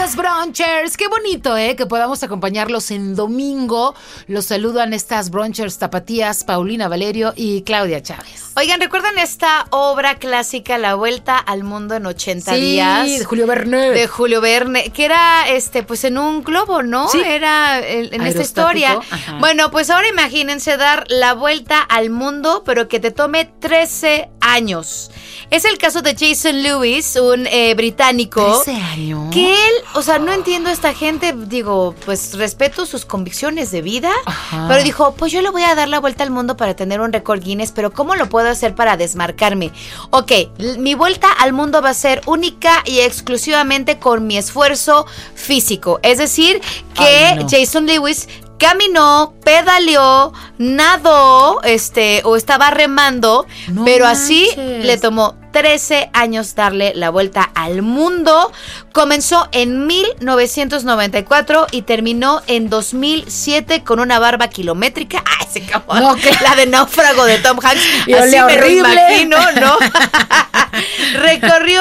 Queridos brunchers, qué bonito, que podamos acompañarlos en domingo. Los saludan estas brunchers tapatías, Paulina Valerio y Claudia Chávez. Oigan, ¿recuerdan esta obra clásica, La Vuelta al Mundo en 80 días? Sí, de Julio Verne. De Julio Verne, que era pues en un globo, ¿no? Sí. Era en esta historia. Ajá. Bueno, pues ahora imagínense dar la vuelta al mundo, pero que te tome 13 años. Es el caso de Jason Lewis, un británico. 13 años. Que él, o sea, no entiendo a esta gente, digo, pues respeto sus convicciones de vida, Ajá. pero dijo, pues yo le voy a dar la vuelta al mundo para tener un récord Guinness, pero ¿cómo lo puedo hacer para desmarcarme? Ok, mi vuelta al mundo va a ser única y exclusivamente con mi esfuerzo físico, es decir, que Ay, no. Jason Lewis caminó, pedaleó, nadó, o estaba remando, No pero así manches. le tomó 13 años darle la vuelta al mundo. Comenzó en 1994 y terminó en 2007 con una barba kilométrica. ¡Ay, se acabó! No, ¿qué? La de náufrago de Tom Hanks. Y Así olía me lo horrible. imagino, ¿no? Recorrió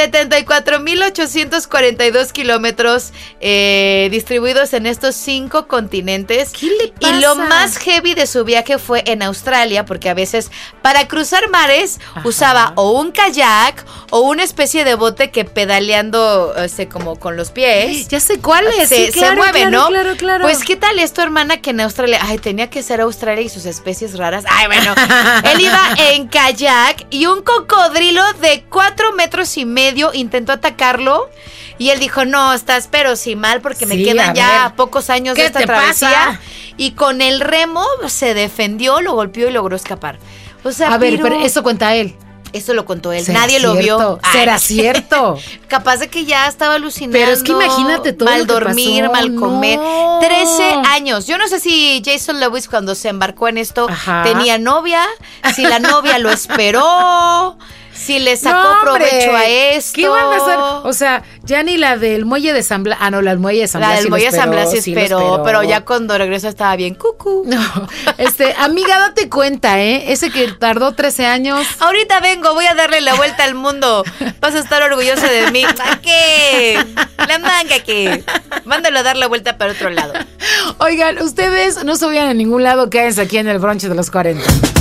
74,842 kilómetros distribuidos en estos 5 continentes. ¿Qué le pasa? Y lo más heavy de su viaje fue en Australia, porque a veces para cruzar mares Ajá. usaba o un kayak o una especie de bote que pedaleando como con los pies Ya sé cuál es. se mueve, claro, ¿no? Claro. Pues, ¿qué tal esto, hermana, que en Australia? Ay, tenía que ser Australia y sus especies raras. Ay, bueno. Él iba en kayak y un cocodrilo de 4,5 metros intentó atacarlo. Y él dijo, no, estás pero sí mal porque me Sí, quedan a ya ver, pocos años ¿qué de esta te travesía. pasa? Y con el remo se defendió, lo golpeó y logró escapar. O sea, A ver, pero eso cuenta él. eso lo contó él. ¿Será Nadie lo vio. cierto? Ay, ¿Será cierto? Capaz de que ya estaba alucinando. Pero es que imagínate todo mal lo que dormir, pasó. mal comer. No. 13 años. Yo no sé si Jason Lewis cuando se embarcó en esto Ajá. tenía novia, si la novia lo esperó, si le sacó No, hombre. provecho a esto. ¿Qué van a hacer? O sea, ya ni la del muelle de San Blas. Ah, no, la del muelle de San Blas. La del sí lo muelle de San Blas sí sí lo esperó, pero ya cuando regresó estaba bien cucú. No, amiga, date cuenta, ese que tardó 13 años. Ahorita vengo, voy a darle la vuelta al mundo. Vas a estar orgullosa de mí. ¿A qué? La manga que. Mándalo a dar la vuelta para otro lado. Oigan, ustedes no se vayan a ningún lado, quédense aquí en el brunch de los 40.